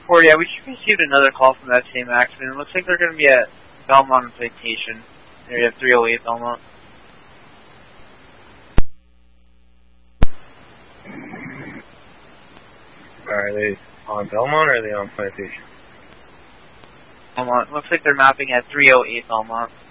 4, yeah, we just received another call from that same accident. It looks like they're going to be at Belmont and Citation, area 308 Belmont. Are they on Belmont or are they on Plantation? Belmont. Looks like they're mapping at 308 Belmont.